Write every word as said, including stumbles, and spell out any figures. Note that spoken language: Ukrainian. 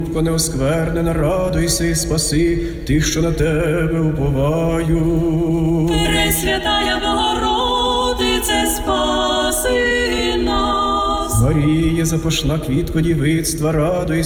Неосквернена, радуйся і спаси тих, що на тебе уповають. Пресвятая Богородице, спаси нас. Марія, запашна квітко дівицтва, радуйся.